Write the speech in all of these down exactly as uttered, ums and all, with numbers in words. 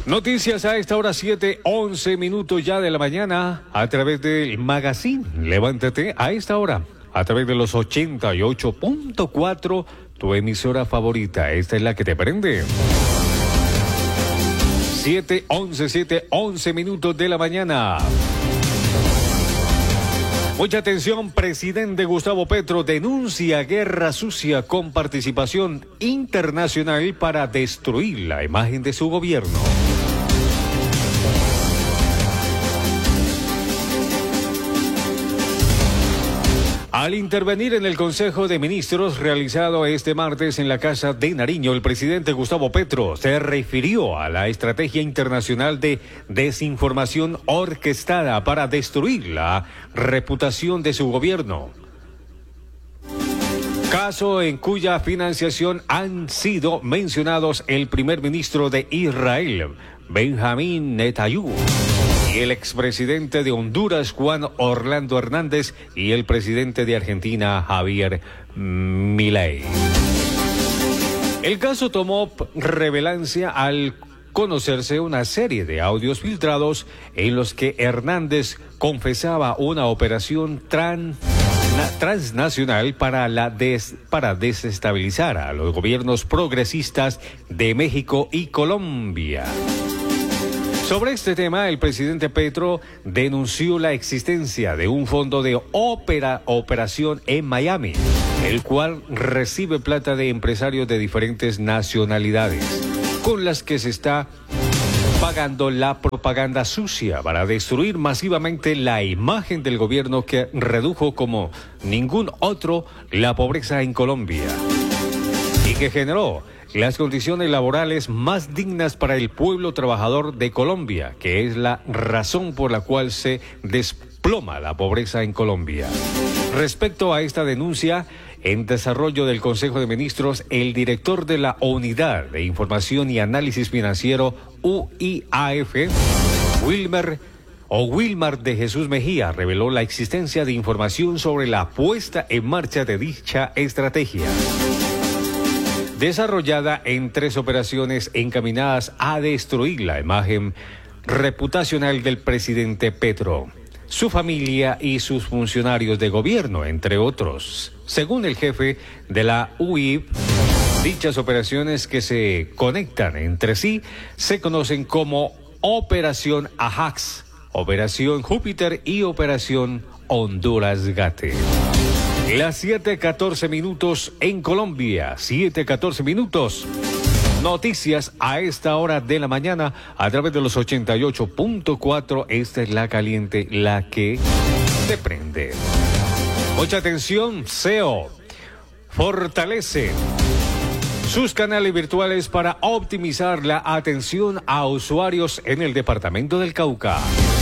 Noticias a esta hora, siete, once minutos ya de la mañana, a través del Magazine. Levántate a esta hora, a través de los ochenta y ocho punto cuatro, tu emisora favorita. Esta es la que te prende. siete, once, siete, once minutos de la mañana. Mucha atención, presidente Gustavo Petro denuncia guerra sucia con participación internacional para destruir la imagen de su gobierno. Al intervenir en el Consejo de Ministros realizado este martes en la Casa de Nariño, el presidente Gustavo Petro se refirió a la estrategia internacional de desinformación orquestada para destruir la reputación de su gobierno. Caso en cuya financiación han sido mencionados el primer ministro de Israel, Benjamín Netanyahu, y el expresidente de Honduras, Juan Orlando Hernández, y el presidente de Argentina, Javier Milei. El caso tomó relevancia al conocerse una serie de audios filtrados en los que Hernández confesaba una operación tran, na, transnacional para, la des, para desestabilizar a los gobiernos progresistas de México y Colombia. Sobre este tema, el presidente Petro denunció la existencia de un fondo de ópera, operación en Miami, el cual recibe plata de empresarios de diferentes nacionalidades, con las que se está pagando la propaganda sucia para destruir masivamente la imagen del gobierno que redujo como ningún otro la pobreza en Colombia y que generó las condiciones laborales más dignas para el pueblo trabajador de Colombia, que es la razón por la cual se desploma la pobreza en Colombia. Respecto a esta denuncia, en desarrollo del Consejo de Ministros, el director de la Unidad de Información y Análisis Financiero, U I A F, Wilmer o Wilmar de Jesús Mejía, reveló la existencia de información sobre la puesta en marcha de dicha estrategia, desarrollada en tres operaciones encaminadas a destruir la imagen reputacional del presidente Petro, su familia y sus funcionarios de gobierno, entre otros. Según el jefe de la U I F, dichas operaciones que se conectan entre sí se conocen como Operación Ajax, Operación Júpiter y Operación Honduras Gate. Las siete catorce minutos en Colombia, siete catorce minutos. Noticias a esta hora de la mañana a través de los ochenta y ocho punto cuatro. Esta es la caliente, la que te prende. Mucha atención, S E O fortalece sus canales virtuales para optimizar la atención a usuarios en el departamento del Cauca.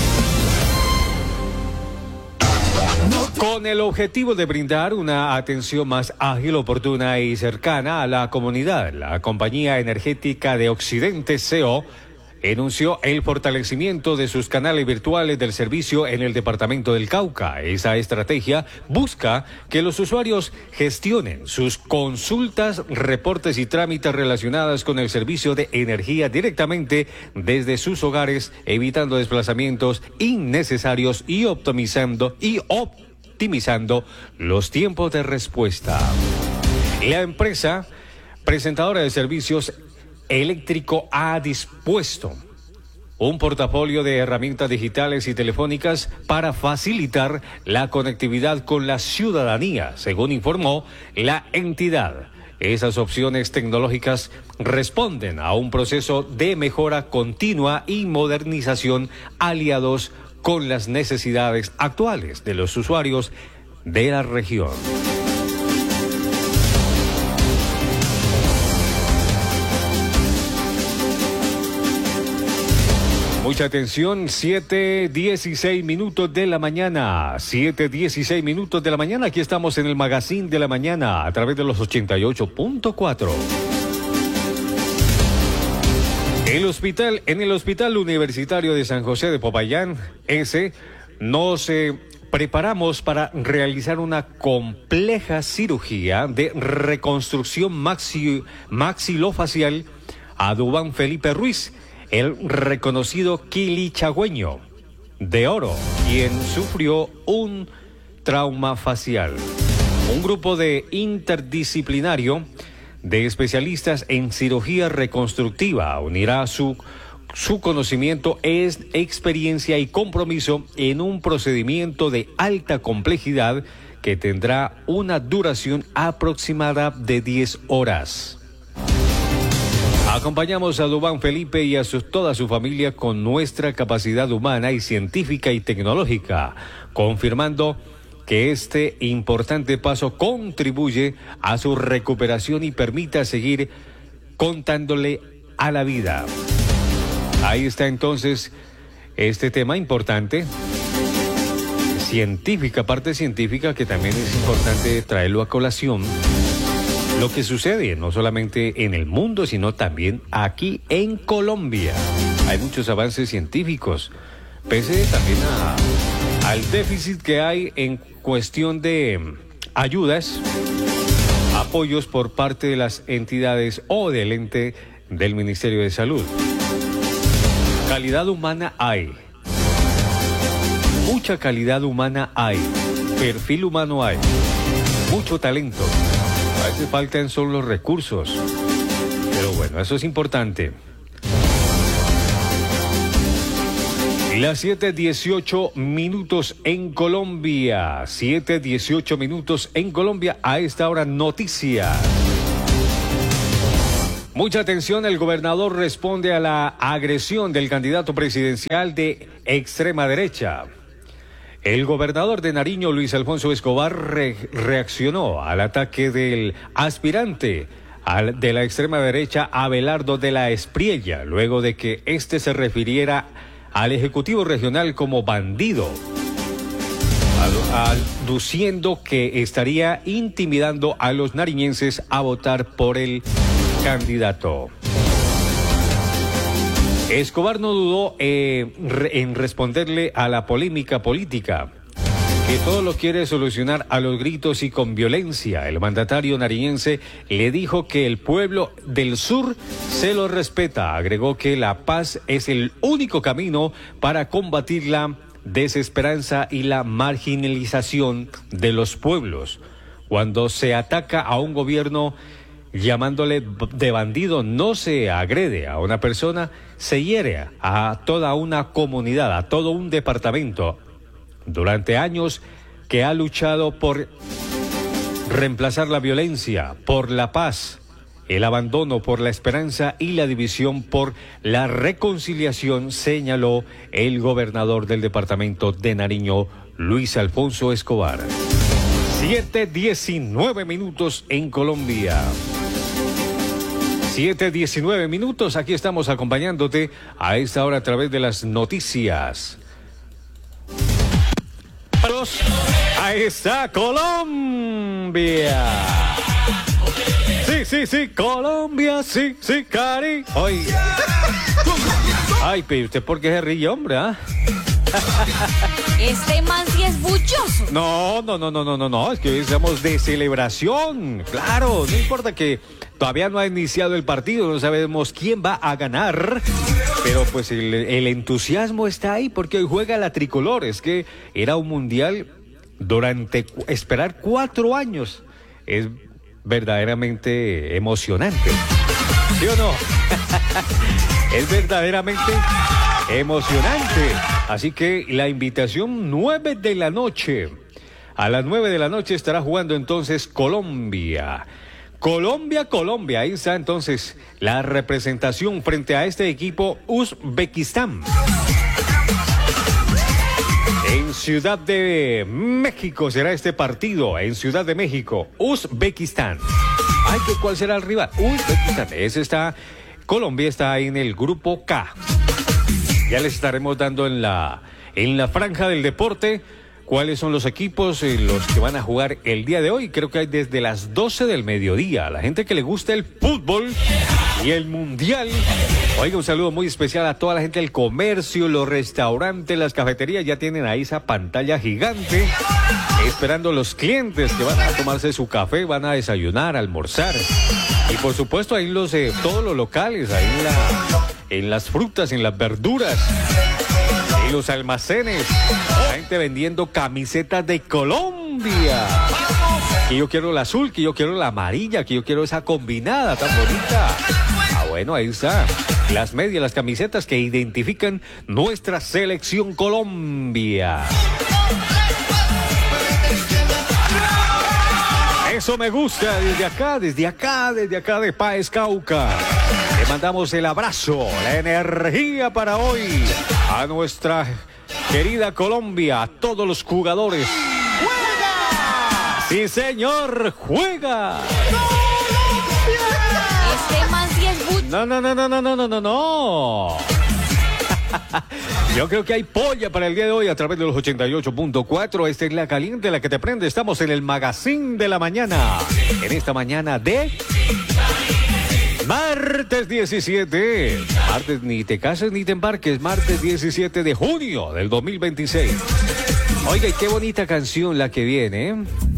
Con el objetivo de brindar una atención más ágil, oportuna y cercana a la comunidad, la Compañía Energética de Occidente, S E O, anunció el fortalecimiento de sus canales virtuales del servicio en el departamento del Cauca. Esa estrategia busca que los usuarios gestionen sus consultas, reportes y trámites relacionados con el servicio de energía directamente desde sus hogares, evitando desplazamientos innecesarios y optimizando y optimizando optimizando los tiempos de respuesta. La empresa presentadora de servicios eléctrico ha dispuesto un portafolio de herramientas digitales y telefónicas para facilitar la conectividad con la ciudadanía, según informó la entidad. Esas opciones tecnológicas responden a un proceso de mejora continua y modernización aliados con las necesidades actuales de los usuarios de la región. Mucha atención, siete dieciséis minutos de la mañana, siete dieciséis minutos de la mañana, aquí estamos en el Magazine de la Mañana a través de los ochenta y ocho punto cuatro. El hospital, en el Hospital Universitario de San José de Popayán, ese, nos eh, preparamos para realizar una compleja cirugía de reconstrucción maxi, maxilofacial a Dubán Felipe Ruiz, el reconocido quilichagüeño de Oro, quien sufrió un trauma facial. Un grupo de interdisciplinario de especialistas en cirugía reconstructiva unirá su, su conocimiento, es, experiencia y compromiso en un procedimiento de alta complejidad que tendrá una duración aproximada de diez horas. Acompañamos a Dubán Felipe y a su, toda su familia con nuestra capacidad humana y científica y tecnológica, confirmando que este importante paso contribuye a su recuperación y permita seguir contándole a la vida. Ahí está entonces este tema importante, científica, parte científica, que también es importante traerlo a colación. Lo que sucede no solamente en el mundo, sino también aquí en Colombia. Hay muchos avances científicos, pese también a, al déficit que hay en cuestión de ayudas, apoyos por parte de las entidades o del ente del Ministerio de Salud. Calidad humana hay. Mucha calidad humana hay, perfil humano hay, mucho talento. A veces faltan son los recursos, pero bueno, eso es importante. Las siete dieciocho minutos en Colombia, siete dieciocho minutos en Colombia, a esta hora noticias. Mucha atención, el gobernador responde a la agresión del candidato presidencial de extrema derecha. El gobernador de Nariño, Luis Alfonso Escobar, re reaccionó al ataque del aspirante al, de la extrema derecha, Abelardo de la Espriella, luego de que éste se refiriera al Ejecutivo Regional como bandido, aduciendo que estaría intimidando a los nariñenses a votar por el candidato. Escobar no dudó eh, en responderle a la polémica política, que todo lo quiere solucionar a los gritos y con violencia. El mandatario nariñense le dijo que el pueblo del sur se lo respeta. Agregó que la paz es el único camino para combatir la desesperanza y la marginalización de los pueblos. Cuando se ataca a un gobierno llamándole de bandido, no se agrede a una persona, se hiere a toda una comunidad, a todo un departamento. Durante años que ha luchado por reemplazar la violencia, por la paz, el abandono, por la esperanza y la división por la reconciliación, señaló el gobernador del departamento de Nariño, Luis Alfonso Escobar. siete diecinueve minutos en Colombia. siete diecinueve minutos, aquí estamos acompañándote a esta hora a través de las noticias. Ahí está Colombia. Sí, sí, sí, Colombia, sí, sí, cari. Ay, ay, pero usted por qué se ríe, hombre, ¿ah? Este man sí es buchoso. No, no, no, no, no, no, no, es que hoy estamos de celebración. Claro, no importa que todavía no ha iniciado el partido, no sabemos quién va a ganar, pero pues el, el entusiasmo está ahí porque hoy juega la tricolor. Es que era un mundial durante esperar cuatro años. Es verdaderamente emocionante, ¿sí o no? Es verdaderamente emocionante. Así que la invitación, nueve de la noche. A las nueve de la noche estará jugando entonces Colombia. Colombia, Colombia. Ahí está entonces la representación frente a este equipo Uzbekistán. En Ciudad de México será este partido. En Ciudad de México, Uzbekistán. Ay, ¿cuál será el rival? Uzbekistán. Ese está, Colombia está en el grupo K. Ya les estaremos dando en la, en la franja del deporte cuáles son los equipos en los que van a jugar el día de hoy. Creo que hay desde las doce del mediodía. A la gente que le gusta el fútbol y el mundial. Oiga, un saludo muy especial a toda la gente del comercio, los restaurantes, las cafeterías. Ya tienen ahí esa pantalla gigante esperando los clientes que van a tomarse su café, van a desayunar, almorzar. Y por supuesto ahí los, eh, todos los locales, ahí en la... en las frutas, en las verduras, en los almacenes. La gente vendiendo camisetas de Colombia. Que yo quiero la azul, que yo quiero la amarilla, que yo quiero esa combinada tan bonita. Ah, bueno, ahí está. Las medias, las camisetas que identifican nuestra selección Colombia. Eso me gusta, desde acá, desde acá, desde acá de Páez Cauca. Le mandamos el abrazo, la energía para hoy a nuestra querida Colombia, a todos los jugadores. ¡Juega! Sí, señor, juega. Este man sí es buchoso. No, no, no, no, no, no, no, no, no. Yo creo que hay polla para el día de hoy a través de los ochenta y ocho punto cuatro. Esta es la caliente, la que te prende. Estamos en el magazine de la mañana. En esta mañana de martes diecisiete. Martes ni te cases ni te embarques. Martes diecisiete de junio del dos mil veintiséis. Oiga, y qué bonita canción la que viene, ¿eh?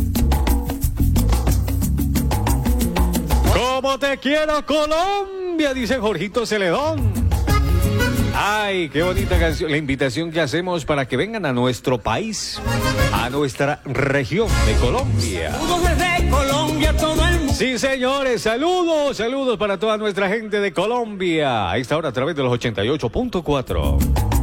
¡Cómo te quiero, Colombia! Dice Jorgito Celedón. Ay, qué bonita canción. La invitación que hacemos para que vengan a nuestro país, a nuestra región de Colombia. Saludos desde Colombia, todo el mundo. Sí, señores, saludos, saludos para toda nuestra gente de Colombia. A esta hora a través de los ochenta y ocho punto cuatro.